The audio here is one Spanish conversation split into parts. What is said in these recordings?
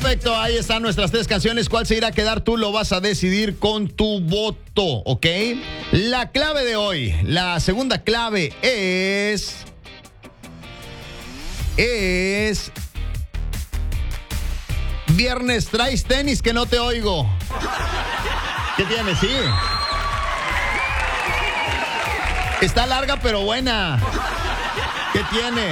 Perfecto, ahí están nuestras 3 canciones. ¿Cuál se irá a quedar? Tú lo vas a decidir con tu voto, ¿ok? La clave de hoy, la segunda clave es... Viernes, traes tenis que no te oigo. ¿Qué tienes? Sí. Está larga pero buena. ¿Qué tiene?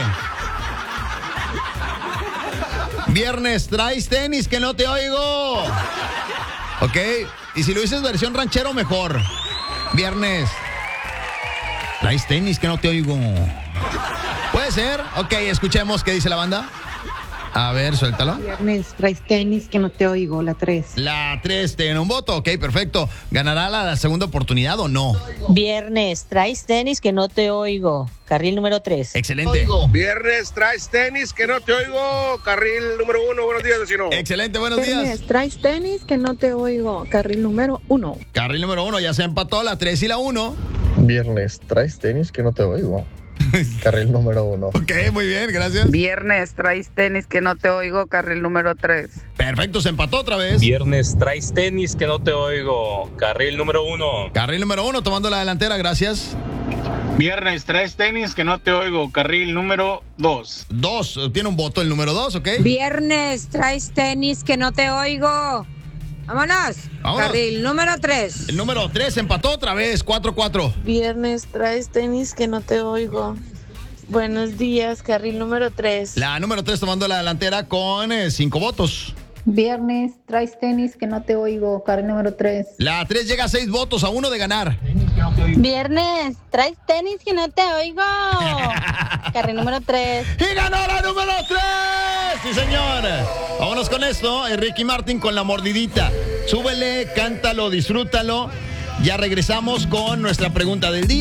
Viernes, traes tenis que no te oigo. ¿Ok? Y si lo dices versión ranchero, mejor. Viernes, traes tenis que no te oigo. ¿Puede ser? Ok, escuchemos qué dice la banda. A ver, suéltalo. Viernes, traes tenis que no te oigo, la 3. La 3 tiene un voto, ok, perfecto. ¿Ganará la segunda oportunidad o no? Viernes, traes tenis que no te oigo. Carril número 3. Excelente. Viernes, traes tenis que no te oigo. Carril número 1. Buenos días, vecino. Excelente, buenos días. Viernes, traes tenis que no te oigo. Carril número 1. Carril número 1, ya se empató la 3 y la 1. Viernes, traes tenis que no te oigo. Carril número 1. Ok, muy bien, gracias. Viernes, traes tenis que no te oigo, carril número 3. Perfecto, se empató otra vez. Viernes, traes tenis que no te oigo. Carril número 1. Carril número 1, tomando la delantera, gracias. Viernes, traes tenis que no te oigo. Carril número 2. 2, tiene un voto el número 2, ¿ok? Viernes, traes tenis que no te oigo. Vámonos. Vámonos. Carril número 3. El número 3 empató otra vez, 4-4. Viernes, traes tenis que no te oigo. Buenos días, carril número 3. La número 3 tomando la delantera con 5 votos. Viernes, traes tenis que no te oigo, carril número 3. La 3 llega a 6 votos, a 1 de ganar. Viernes, traes tenis que no te oigo. Carril número 3. ¡Y ganó la número 3! ¡Sí, señor! Vámonos con esto, Ricky Martin con La Mordidita. Súbele, cántalo, disfrútalo. Ya regresamos con nuestra pregunta del día.